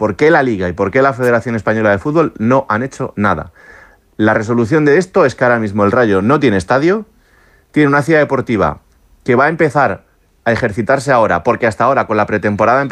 ¿Por qué la Liga y por qué la Federación Española de Fútbol no han hecho nada? La resolución de esto es que ahora mismo el Rayo no tiene estadio, tiene una ciudad deportiva que va a empezar a ejercitarse ahora, porque hasta ahora con la pretemporada